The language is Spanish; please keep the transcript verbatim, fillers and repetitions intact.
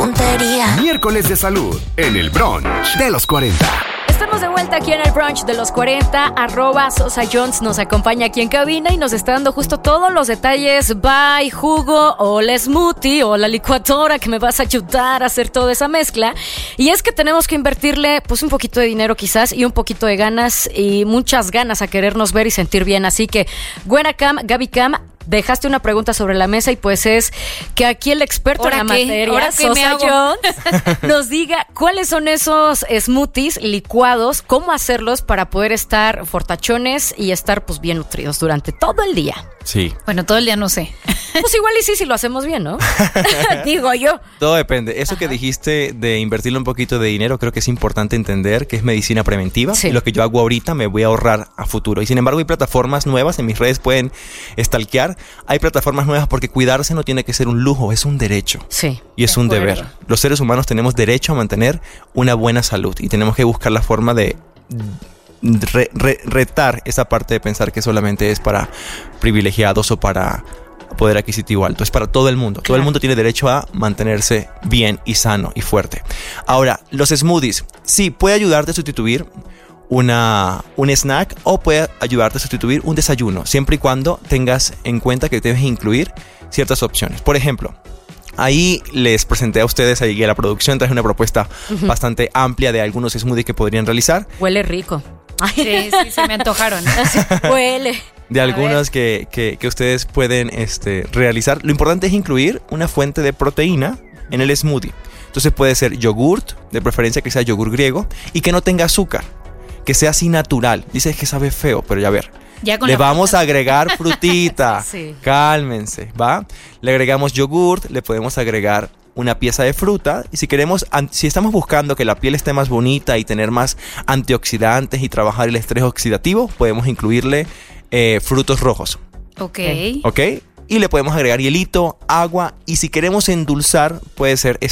tontería. Miércoles de salud en el brunch de los cuarenta. Estamos de vuelta aquí en el brunch de los cuarenta. Arroba Sosa Jones nos acompaña aquí en cabina y nos está dando justo todos los detalles. Bye, jugo o la smoothie o la licuadora que me vas a ayudar a hacer toda esa mezcla. Y es que tenemos que invertirle pues un poquito de dinero quizás y un poquito de ganas y muchas ganas a querernos ver y sentir bien. Así que, Buena Cam, Gaby Cam, dejaste una pregunta sobre la mesa y pues es que aquí el experto en la qué? materia, Sosa Jones, nos diga cuáles son esos smoothies licuados, cómo hacerlos para poder estar fortachones y estar pues bien nutridos durante todo el día. Sí. Bueno, todo el día no sé. Pues igual y sí, si lo hacemos bien, ¿no? Digo yo. Todo depende. Eso Ajá. que dijiste de invertirle un poquito de dinero, creo que es importante entender que es medicina preventiva. Sí. Lo que yo hago ahorita me voy a ahorrar a futuro. Y sin embargo hay plataformas nuevas, en mis redes pueden stalkear. Hay plataformas nuevas porque cuidarse no tiene que ser un lujo, es un derecho. Sí. Y es De un acuerdo. deber. Los seres humanos tenemos derecho a mantener una buena salud y tenemos que buscar la forma de re- re- retar esa parte de pensar que solamente es para privilegiados o para poder adquisitivo alto. Es para todo el mundo. Todo el mundo tiene derecho a mantenerse bien y sano y fuerte. Ahora, los smoothies, sí, puede ayudarte a sustituir Una, un snack o puede ayudarte a sustituir un desayuno, siempre y cuando tengas en cuenta que debes incluir ciertas opciones. Por ejemplo, ahí les presenté a ustedes, ahí a la producción, traje una propuesta uh-huh. bastante amplia de algunos smoothies que podrían realizar. Huele rico. Sí, sí, se me antojaron. Huele. De algunos que, que, que ustedes pueden este, realizar. Lo importante es incluir una fuente de proteína en el smoothie. Entonces puede ser yogurt, de preferencia que sea yogur griego, y que no tenga azúcar. Que sea así natural. Dices que sabe feo, pero ya ver. Ya con le la vamos fruta. a agregar frutita. Sí. Cálmense, ¿va? Le agregamos yogurt, le podemos agregar una pieza de fruta. Y si queremos, an- si estamos buscando que la piel esté más bonita y tener más antioxidantes y trabajar el estrés oxidativo, podemos incluirle eh, frutos rojos. Ok. ¿Ok? Y le podemos agregar hielito, agua. Y si queremos endulzar, puede ser